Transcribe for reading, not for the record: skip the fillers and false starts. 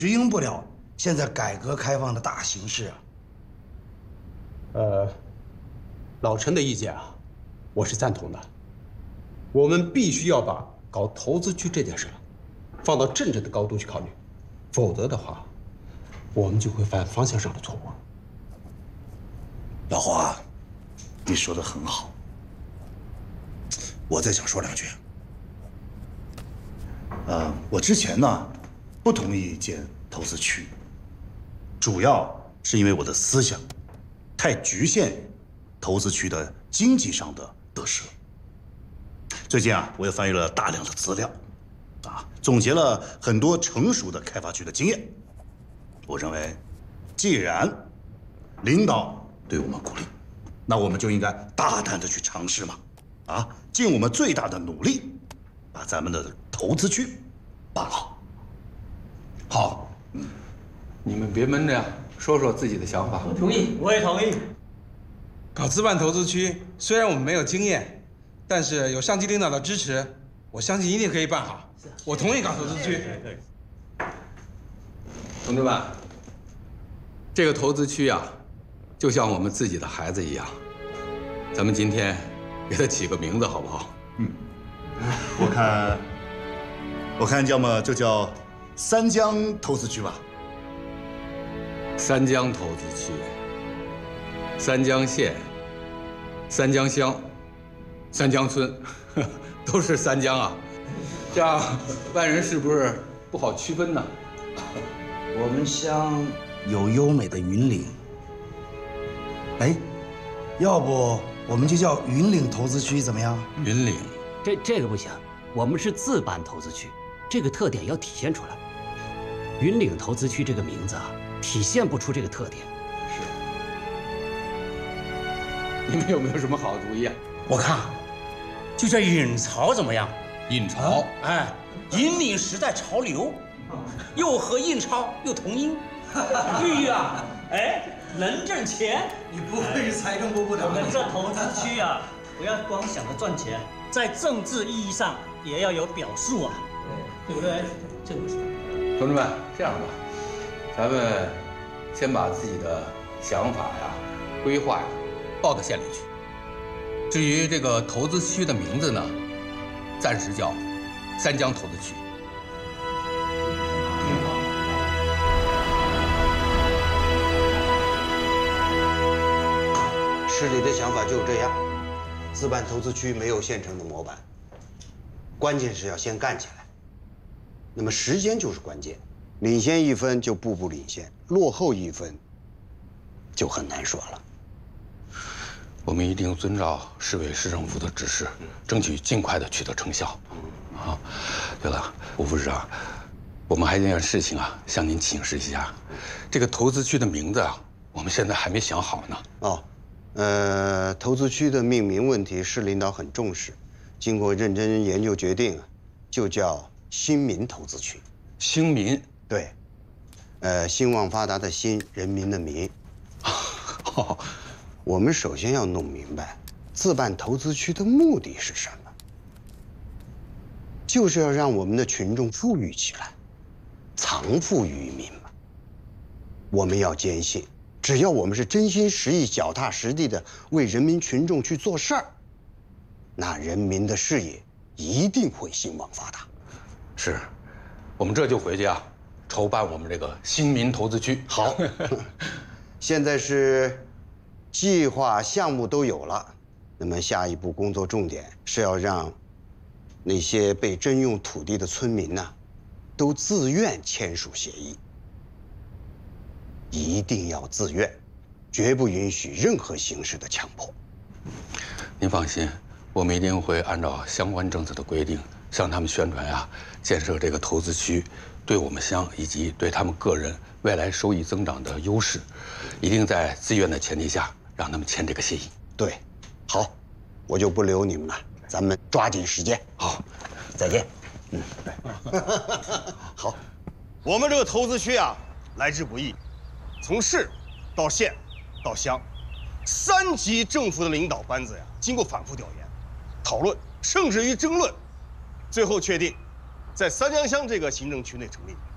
适应不了现在改革开放的大形势啊。 老陈的意见啊，我是赞同的。我们必须要把搞投资区这件事放到政治的高度去考虑，否则的话，我们就会犯方向上的错误。 老华，你说的很好，我再想说两句。我之前呢不同意建投资区，主要是因为我的思想太局限于投资区的经济上的得失。最近啊，我也翻阅了大量的资料，总结了很多成熟的开发区的经验。我认为，既然领导对我们鼓励，那我们就应该大胆的去尝试嘛，尽我们最大的努力，把咱们的投资区办好。 好，你们别闷着呀，说说自己的想法。 我同意，我也同意。 搞自办投资区，虽然我们没有经验，但是有上级领导的支持，我相信一定可以办好。我同意搞投资区。 同志们，这个投资区啊，就像我们自己的孩子一样，咱们今天给他起个名字好不好？ 我看要么就叫三江投资区吧。 三江投资区、三江县、三江乡、三江村，都是三江啊，这样外人是不是不好区分呢？ 我们乡有优美的云岭，哎，要不我们就叫云岭投资区怎么样？ 云岭， 这个不行，我们是自办投资区，这个特点要体现出来。云岭投资区这个名字啊，体现不出这个特点。 你们有没有什么好主意啊？ 我看就叫引潮怎么样？ 引潮， 哎，引领时代潮流，又和印钞又同音，寓意啊，哎，能挣钱。 你不愧是财政部部长。 我们这投资区啊，不要光想着赚钱，在政治意义上也要有表述啊，对不对？这个是。 同志们，这样吧，咱们先把自己的想法呀、规划呀报到县里去。至于这个投资区的名字呢，暂时叫三江投资区。 市里的想法就是这样，自办投资区没有现成的模板，关键是要先干起来。那么时间就是关键，领先1分就步步领先，落后1分就很难说了。 我们一定遵照市委市政府的指示，争取尽快的取得成效。对了，吴副市长，我们还有件事情啊，向您请示一下。这个投资区的名字啊，我们现在还没想好呢。 投资区的命名问题，市领导很重视，经过认真研究决定，就叫新民投资区。 兴民， 对，兴旺发达的兴，人民的民。我们首先要弄明白，自办投资区的目的是什么？就是要让我们的群众富裕起来，藏富于民嘛。我们要坚信，只要我们是真心实意、脚踏实地的为人民群众去做事儿，那人民的事业一定会兴旺发达。 是，我们这就回去啊，筹办我们这个新民投资区。 好，现在是计划项目都有了，那么下一步工作重点是要让那些被征用土地的村民呢，都自愿签署协议，一定要自愿，绝不允许任何形式的强迫。 您放心，我们一定会按照相关政策的规定，向他们宣传呀，建设这个投资区对我们乡以及对他们个人未来收益增长的优势，一定在自愿的前提下让他们签这个协议。 对，好，我就不留你们了，咱们抓紧时间。好，再见。 好，我们这个投资区啊，来之不易，从市到县到乡，3级政府的领导班子呀，经过反复调研、讨论，甚至于争论，最后确定，在三江乡这个行政区内成立。